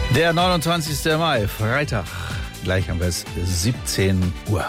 Der 29. Mai, Freitag, gleich haben wir es 17 Uhr.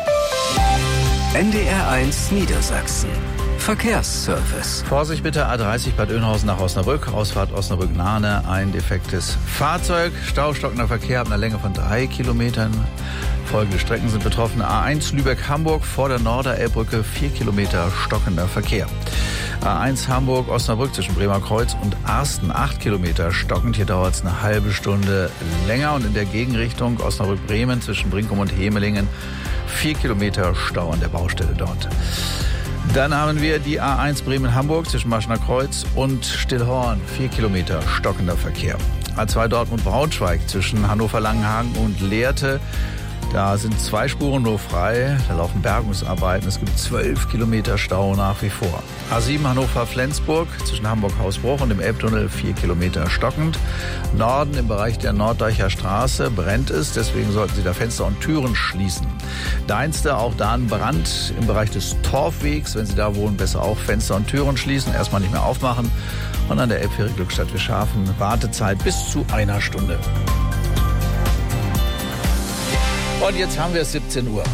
NDR1 Niedersachsen. Verkehrsservice. Vorsicht bitte, A30 Bad Oeynhausen nach Osnabrück, Ausfahrt Osnabrück-Nahne, ein defektes Fahrzeug, staustockender Verkehr ab einer Länge von 3 Kilometern. Folgende Strecken sind betroffen: A1 Lübeck-Hamburg vor der Norderelbbrücke, 4 Kilometer stockender Verkehr. A1 Hamburg-Osnabrück zwischen Bremer Kreuz und Arsten, 8 Kilometer stockend. Hier dauert es eine halbe Stunde länger. Und in der Gegenrichtung Osnabrück-Bremen zwischen Brinkum und Hemelingen 4 Kilometer Stau an der Baustelle dort. Dann haben wir die A1 Bremen-Hamburg zwischen Maschener Kreuz und Stillhorn, 4 Kilometer stockender Verkehr. A2 Dortmund-Braunschweig zwischen Hannover-Langenhagen und Lehrte. Da sind 2 Spuren nur frei, da laufen Bergungsarbeiten. Es gibt 12 Kilometer Stau nach wie vor. A7 Hannover-Flensburg zwischen Hamburg-Hausbruch und dem Elbtunnel 4 Kilometer stockend. Norden im Bereich der Norddeicher Straße brennt es, deswegen sollten Sie da Fenster und Türen schließen. Deinste, auch da ein Brand im Bereich des Torfwegs. Wenn Sie da wohnen, besser auch Fenster und Türen schließen, erstmal nicht mehr aufmachen. Und an der Elbfähre Glückstadt-Wischhafen Wartezeit bis zu 1 Stunde. Und jetzt haben wir es 17 Uhr.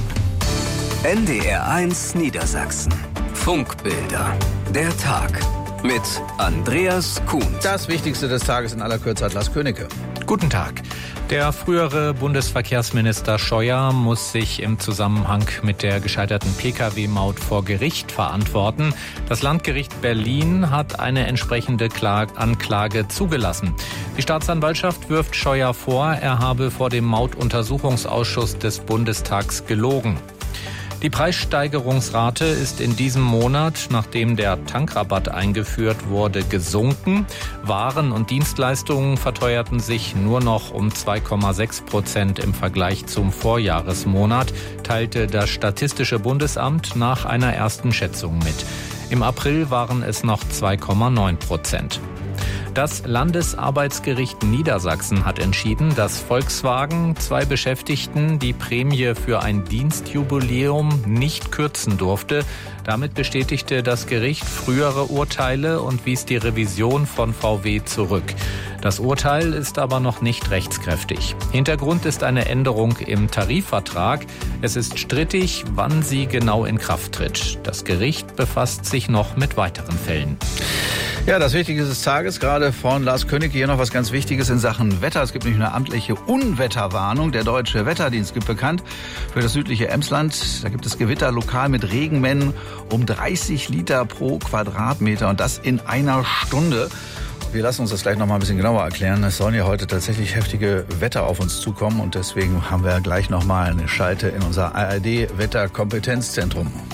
NDR1 Niedersachsen. Funkbilder. Der Tag. Mit Andreas Kuhn. Das Wichtigste des Tages in aller Kürze hat Lars Königke. Guten Tag. Der frühere Bundesverkehrsminister Scheuer muss sich im Zusammenhang mit der gescheiterten Pkw-Maut vor Gericht verantworten. Das Landgericht Berlin hat eine entsprechende Anklage zugelassen. Die Staatsanwaltschaft wirft Scheuer vor, er habe vor dem Mautuntersuchungsausschuss des Bundestags gelogen. Die Preissteigerungsrate ist in diesem Monat, nachdem der Tankrabatt eingeführt wurde, gesunken. Waren und Dienstleistungen verteuerten sich nur noch um 2,6% im Vergleich zum Vorjahresmonat, teilte das Statistische Bundesamt nach einer ersten Schätzung mit. Im April waren es noch 2,9%. Das Landesarbeitsgericht Niedersachsen hat entschieden, dass Volkswagen 2 Beschäftigten die Prämie für ein Dienstjubiläum nicht kürzen durfte. Damit bestätigte das Gericht frühere Urteile und wies die Revision von VW zurück. Das Urteil ist aber noch nicht rechtskräftig. Hintergrund ist eine Änderung im Tarifvertrag. Es ist strittig, wann sie genau in Kraft tritt. Das Gericht befasst sich noch mit weiteren Fällen. Ja, das Wichtigste des Tages, gerade von Lars Königke, hier noch was ganz Wichtiges in Sachen Wetter. Es gibt nämlich eine amtliche Unwetterwarnung. Der Deutsche Wetterdienst gibt bekannt für das südliche Emsland. Da gibt es Gewitter lokal mit Regenmengen um 30 Liter pro Quadratmeter und das in 1 Stunde. Wir lassen uns das gleich noch mal ein bisschen genauer erklären. Es sollen ja heute tatsächlich heftige Wetter auf uns zukommen und deswegen haben wir gleich noch mal eine Schalte in unser ARD-Wetterkompetenzzentrum.